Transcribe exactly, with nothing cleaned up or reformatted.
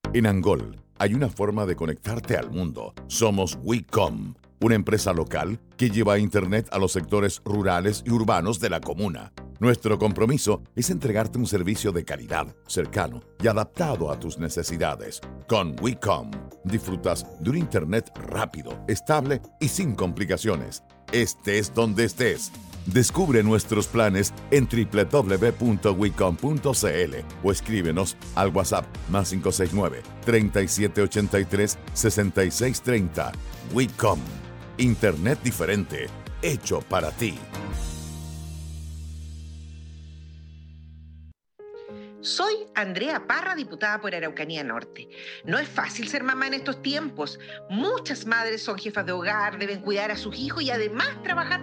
En Angol hay una forma de conectarte al mundo. Somos WeCom, una empresa local que lleva Internet a los sectores rurales y urbanos de la comuna. Nuestro compromiso es entregarte un servicio de calidad, cercano y adaptado a tus necesidades. Con WeCom disfrutas de un Internet rápido, estable y sin complicaciones. Estés donde estés. Descubre nuestros planes en doble u doble u doble u punto wecom punto c l o escríbenos al WhatsApp más cinco seis nueve, treinta y siete ochenta y tres, sesenta y seis treinta. WeCom. Internet diferente, hecho para ti. Soy Andrea Parra, diputada por Araucanía Norte. No es fácil ser mamá en estos tiempos. Muchas madres son jefas de hogar, deben cuidar a sus hijos y además trabajar